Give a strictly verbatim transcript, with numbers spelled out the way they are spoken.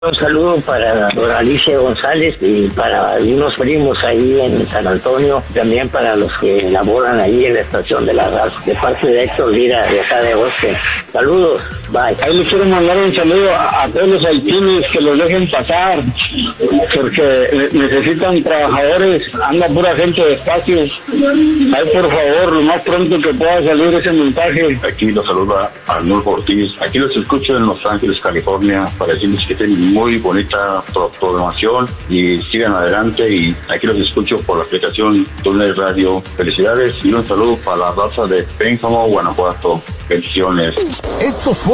Un saludo para Dora Alicia González y para unos primos ahí en San Antonio, también para los que laboran ahí en la estación de la raza, de parte de Héctor Lira, de acá de Austin. Saludos, bye. Ahí les quiero mandar un saludo a, a todos los haitianos que los dejen pasar, porque necesitan trabajadores, anda pura gente despacio. Ahí por favor, lo más pronto que pueda salir ese mensaje. Aquí los saluda Arnulfo Ortiz, aquí los escucho en Los Ángeles, California, para decirles que tienen muy bonita pro- programación y sigan adelante, y aquí los escucho por la aplicación Túnel Radio. Felicidades y un saludo para la raza de Pénjamo, Guanajuato. Bendiciones. Esto fue